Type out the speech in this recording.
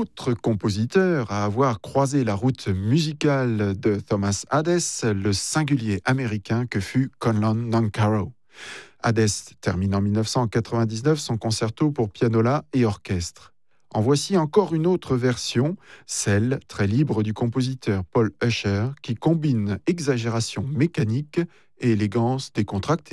autre compositeur à avoir croisé la route musicale de Thomas Hadès, le singulier américain que fut Conlon Nancarrow. Hadès termine en 1999 son concerto pour pianola et orchestre. En voici encore une autre version, celle très libre du compositeur Paul Usher, qui combine exagération mécanique et élégance décontractée.